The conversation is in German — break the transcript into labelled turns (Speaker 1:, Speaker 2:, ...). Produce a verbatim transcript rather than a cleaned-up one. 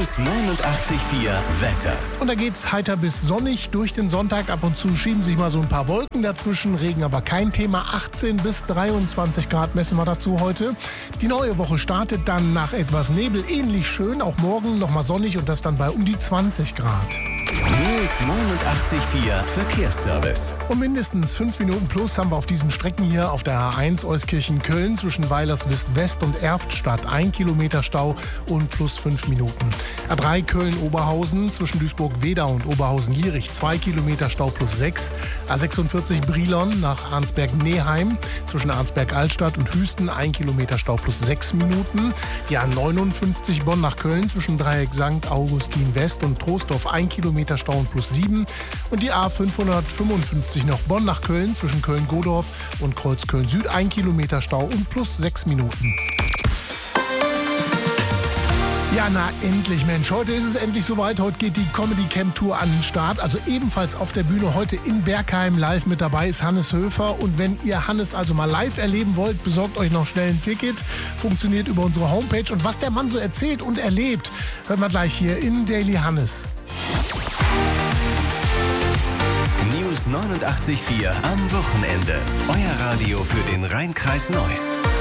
Speaker 1: News neunundachtzig Komma vier Wetter.
Speaker 2: Und da geht's heiter bis sonnig durch den Sonntag. Ab und zu schieben sich mal so ein paar Wolken dazwischen. Regen aber kein Thema. achtzehn bis dreiundzwanzig Grad messen wir dazu heute. Die neue Woche startet dann nach etwas Nebel ähnlich schön. Auch morgen nochmal sonnig und das dann bei um die zwanzig Grad.
Speaker 1: News neunundachtzig Komma vier Verkehrsservice.
Speaker 2: Und mindestens fünf Minuten plus haben wir auf diesen Strecken hier auf der A eins Euskirchen-Köln zwischen Weilerswist-West und Erftstadt. Ein Kilometer Stau und plus fünf Minuten. A drei Köln-Oberhausen zwischen Duisburg-Wedau und Oberhausen-Lierich. Zwei Kilometer Stau plus sechs. A sechsundvierzig Brilon nach Arnsberg-Neheim zwischen Arnsberg-Altstadt und Hüsten. Ein Kilometer Stau plus sechs Minuten. Die A neunundfünfzig Bonn nach Köln zwischen Dreieck Sankt Augustin-West und Troisdorf. Ein Kilometer Stau und plus sieben. Und die A fünfhundertfünfundfünfzig nach Bonn nach Köln zwischen Köln-Godorf und Kreuzköln-Süd. Ein Kilometer Stau und plus sechs Minuten. Ja, na endlich, Mensch. Heute ist es endlich soweit. Heute geht die Comedy Camp Tour an den Start. Also ebenfalls auf der Bühne heute in Bergheim live mit dabei ist Hannes Höfer. Und wenn ihr Hannes also mal live erleben wollt, besorgt euch noch schnell ein Ticket. Funktioniert über unsere Homepage. Und was der Mann so erzählt und erlebt, hören wir gleich hier in Daily Hannes.
Speaker 1: News neunundachtzig Komma vier am Wochenende. Euer Radio für den Rhein-Kreis Neuss.